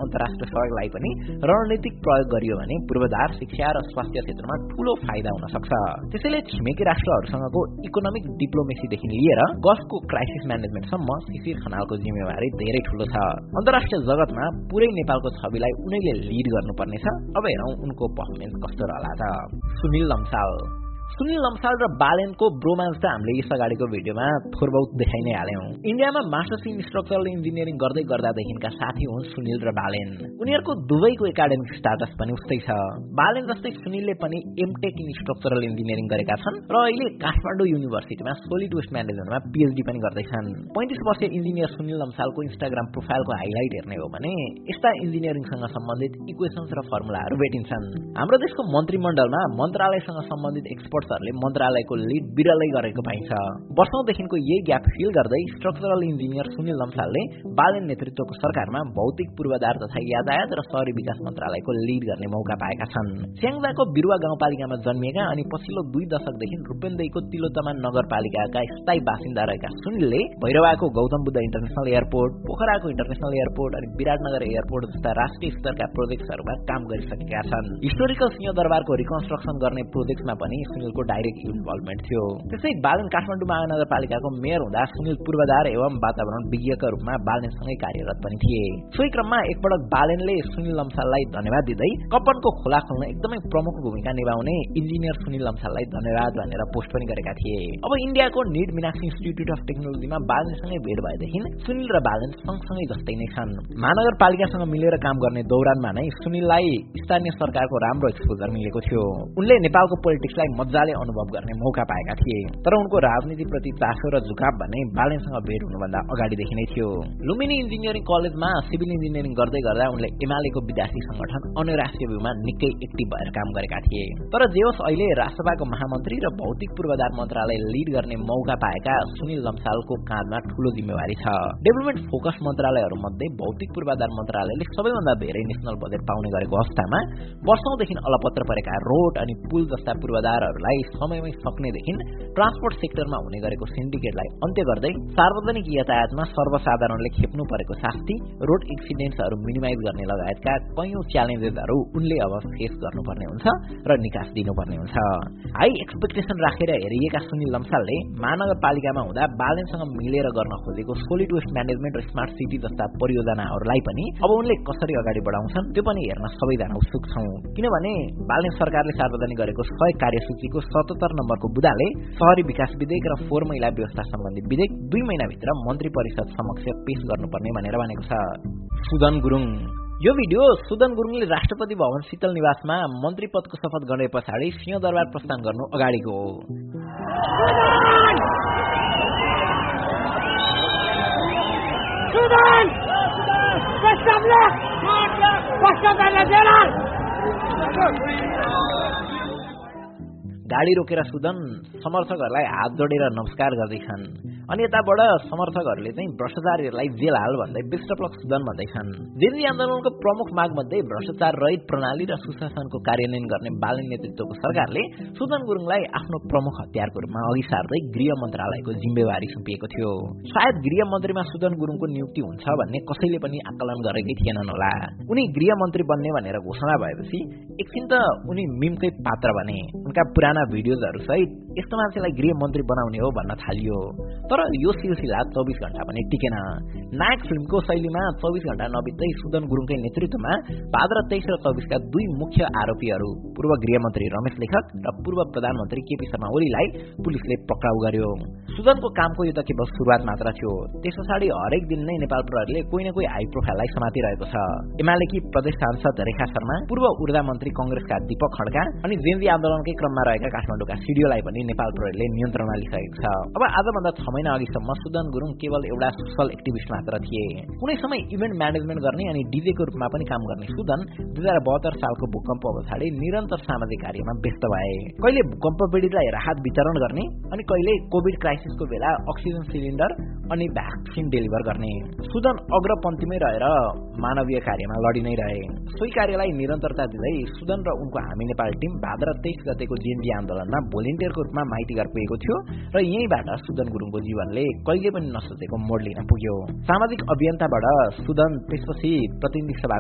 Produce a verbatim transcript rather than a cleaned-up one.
अन्तर्राष्ट्रिय सहयोगलाई पनि रणनीतिक प्रयोग गरियो भने पूर्वाधार, शिक्षा र स्वास्थ्य क्षेत्रमा ठूलो फाइदा हुन सक्छ। त्यसैले छिमेकी राष्ट्रहरूसँगको इकोनोमिक डिप्लोमेसीदेखि लिएर गल्फको क्राइसिस म्यानेजमेन्टसम्म शिशिर खनालको जिम्मेवारी धेरै ठूलो छ। अन्तर्राष्ट्रिय जगतमा पुरै नेपालको छविलाई उनैले लिड गर्नुपर्ने छ। अब हेरौं उनको पर्फर्मेन्स कस्तो रहला त। सुनिल लम्साल सुनिल लम्साल र बालेनको ब्रोमान्स त हामीले यस अगाडिको भिडियोमा थोरबहुत देखाइ नै हाल्यौं। इन्डियामा मास्टर्स इन स्ट्रक्चरल इन्जिनियरिङ गर्दै गर्दादेखिका साथी हुन् सुनिल र बालेन। उनीहरूको दुवैको एकाडेमिक स्टाटस पनि उस्तै छ। बालेन जस्तै सुनिलले पनि एमटेक इन स्ट्रक्चरल इन्जिनियरिङ गरेका छन् र अहिले काठमाडौँ युनिभर्सिटीमा सोलिड वेस्ट म्यानेजमेन्टमा पीएचडी पनि गर्दैछन्। पैंतीस वर्षीय इन्जिनियर सुनिल लम्सालको इन्स्टाग्राम प्रोफाइलको हाइलाइट हेर्ने हो भने यस्ता इन्जिनियरिङसँग सम्बन्धित इक्वेशन्स र फर्मुलाहरू भेटिन्छन्। हाम्रो देशको मन्त्रीमण्डलमा मन्त्रालयसँग सम्बन्धित एक्सपर्ट मन्त्रालयको लिड बिरलै गरेको पाइन्छ। वर्षौंदेखिको यही ग्याप फिल गर्दै स्ट्रक्चरल इन्जिनियर सुनिल लम्सालले बालेन नेतृत्वको सरकारमा भौतिक पूर्वाधार तथा यातायात र शहरी विकास मन्त्रालयको लिड गर्ने मौका पाएका छन्। स्याङजाको बिरुवा गाउँपालिकामा जन्मिएका अनि पछिल्लो दुई दशकदेखि रूपेन्देहीको तिलोत्तमा नगरपालिकाका स्थायी बासिन्दा रहेका सुनिलले भैरवाको Gautam Buddha international airport, पोखराको international airport अनि विराटनगर एयरपोर्ट जस्ता राष्ट्रिय स्तरका प्रोजेक्ट्सहरूमा काम गरिसकेका छन्। हिस्टोरिकल सिंहदरबारको रिकन्स्ट्रक्सन गर्ने प्रोजेक्टमा पनि सुनिलको डाइरेक्ट इन्भल्भमेन्ट थियो। त्यसै बालेन काठमाडौँ महानगरपालिकाको मेयर हुँदा सुनिल पूर्वाधार एवं वातावरण विज्ञका रूपमा बालेनसँगै कार्यरत पनि थिए। सोही क्रममा एकपटक बालेनले सुनिल लम्साललाई धन्यवाद दिँदै कप्पनको खोला खोल्न एकदमै प्रमुख भूमिका निभाउने इन्जिनियर सुनिल लम्साललाई धन्यवाद भनेर पोस्ट पनि गरेका थिए। अब इन्डियाको निड मीनाक्षी इन्स्टिट्युट अफ टेक्नोलोजीमा बालेनसँगै भेट भएदेखि सुनिल र बालेन सँगसँगै जस्तै नै छन्। महानगरपालिकासँग मिलेर काम गर्ने दौरानमा नै सुनिललाई स्थानीय सरकारको राम्रो एक्सपोजर मिलेको थियो। उनले नेपालको पोलिटिक्सलाई मजाले अनुभव गर्ने मौका पाएका थिए। तर उनको राजनीतिप्रति चासो र झुकाव भने बालेनसँग भेट हुनुभन्दा अगाडिदेखि नै थियो। लुम्बिनी इन्जिनियरिङ कलेजमा सिभिल इन्जिनियरिङ गर्दै गर्दा उनले एमालेको विद्यार्थी संगठन अनुराष्ट्रिय व्यूमा निकै एक्टिभ भएर काम गरेका थिए। तर जे होस् अहिले राष्ट्रसभाको महामन्त्री र भौतिक पूर्वाधार मन्त्रालय लिड गर्ने मौका पाएका सुनिल लम्सालको काँधमा ठूलो जिम्मेवारी छ। डेभलपमेन्ट फोकस मन्त्रालयहरू मध्ये भौतिक पूर्वाधार मन्त्रालयले सबैभन्दा धेरै नेशनल बजेट पाउने गरेको अवस्थामा वर्षौंदेखि अलपत्र परेका रोड अनि पुल जस्ता पूर्वाधारहरूलाई समयमै सक्नेदेखि ट्रान्सपोर्ट सेक्टरमा हुने गरेको सिन्डिकेटलाई अन्त्य गर्दै सार्वजनिक यातायातमा सर्वसाधारणले खेप्नु परेको शास्ति, रोड एक्सिडेन्ट्सहरू मिनिमाइज गर्ने लगायतका कैयौं च्यालेन्जेसहरू उनले अब फेस गर्नुपर्ने हुन्छ र निकास दिनुपर्ने हुन्छ। हाई एक्सपेक्टेसन राखेर हेरिएका सुनिल लम्सालले महानगरपालिकामा हुँदा बालेनसँग मिलेर गर्न खोजेको सोलिड वेस्ट म्यानेजमेन्ट र स्मार्ट सिटी जस्ता परियोजनाहरूलाई पनि अब उनले कसरी अगाडि बढाउँछन् त्यो पनि हेर्न सबैजना उत्सुक छौं। किनभने बालेन सरकारले सार्वजनिक गरेको सय कार्यसूचीको सतहत्तर नम्बरको बुदाले शहरी विकास विधेयक र फोहोर मैला व्यवस्था सम्बन्धी विधेयक दुई महिनाभित्र मन्त्री परिषद समक्ष पेश गर्नुपर्ने भनेर भनेको छ। सुदन गुरुङ यो भिडियो सुदन गुरुङले राष्ट्रपति भवन शीतल निवासमा मन्त्री पदको शपथ गरे पछाडि सिंहदरबार प्रस्थान गर्नु अगाडिको हो। सुदन गाडी रोकेर सुदन समर्थकहरूलाई हात जोडेर नमस्कार गर्दैछन् अनि यताबाट समर्थकहरूले चाहिँ भ्रष्टाचारीहरूलाई जेल हाल भन्दै विष्टप्लक सुदन भन्दैछन्। जेनजी आन्दोलनको प्रमुख माग मध्ये भ्रष्टाचार रहित प्रणाली र सुशासनको कार्यान्वयन गर्ने बालेन नेतृत्वको सरकारले सुदन गुरुङलाई आफ्नो प्रमुख हतियारको रूपमा अघि सार्दै गृह मन्त्रालयको जिम्मेवारी सुम्पिएको थियो। सायद गृह मन्त्रीमा सुदन गुरुङको नियुक्ति हुन्छ भन्ने कसैले पनि आकलन गरेकै थिएनन् होला। उनी गृह मन्त्री बन्ने भनेर घोषणा भएपछि एकछिन त उनी मिमकै पात्र बने। उनका पुराना भिडियोजहरू सहित यस्तो मान्छेलाई गृह मन्त्री बनाउने हो भन्न थालियो। तर यो सिलसिला चौबिस घण्टा पनि टिकेन। नायक फिल्मको शैलीमा चौबिस घण्टा नबित्दै सुदन गुरुङकै नेतृत्वमा भाद्र तेइस र चौबिसका दुई मुख्य आरोपीहरू पूर्व गृहमन्त्री रमेश लेखक र पूर्व प्रधानमन्त्री केपी शर्मा ओलीलाई पुलिसले पक्राउ गर्यो। सुदनको कामको यो त केवल सुरुवात मात्र थियो। त्यस पछाडि हरेक दिन नै नेपाल प्रहरीले कोही न कोही हाई प्रोफाइललाई समातिरहेको छ। एमालेकी प्रदेश सांसद रेखा शर्मा, पूर्व ऊर्जा मन्त्री कंग्रेसका दीपक खड्का अनि जेनजी आन्दोलनकै क्रममा रहेका काठमाडौँका सिडिओलाई पनि नेपाल प्रहरीले नियन्त्रणमा लिइसकेको छ। अब आजभन्दा छ महिना अघिसम्म सुदन गुरुङ केवल एउटा सोशल एक्टिभिस्ट मात्र थिए। कुनै समय इभेन्ट म्यानेजमेन्ट गर्ने अनि डीजेको रूपमा पनि काम गर्ने सुदन दुई हजार बहत्तर सालको भूकम्प पछाडि निरन्तर सामाजिक कार्यमा व्यस्त भए। कहिले भूकम्प पीडितलाई राहत वितरण गर्ने अनि कहिले कोभिड क्राइसिसको बेला अक्सिजन सिलिन्डर अनि भ्याक्सिन डेलिभर गर्ने। सुदन अग्रपन्थीमै रहेर मानवीय कार्यमा लडी नै रहे। सोही कार्यलाई निरन्तरता दिँदै सुदन र उनको हामी नेपाल टिम भाद्र तेइस गतेको जेएनजी आन्दोलनमा भोलिन्टियरको रूपमा माइतीघर पुगेको थियो र यहीँबाट सुदन गुरुङको जीवनले कहिले पनि नसोचेको मोड लिन पुग्यो। सामाजिक अभियन्ताबाट सुदन त्यसपछि प्रतिनिधि सभा